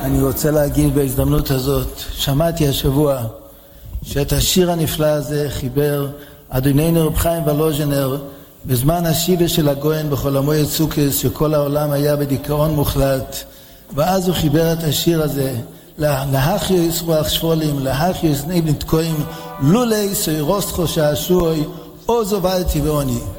אני רוצה להגיד בהזדמנות הזאת, שמעתי השבוע שאת השיר הנפלא הזה חיבר אדוננו רב חיים וולוז'נר בזמן השיבה של הגויין בחול המועד סוכות, שכל העולם היה בדיכאון מוחלט, ואז הוא חיבר את השיר הזה להחיו ישרוח שפולים, להחיו יסנאים נתקועים לולי סוירוסטחו שעשוי עוז ובלתי ועוני.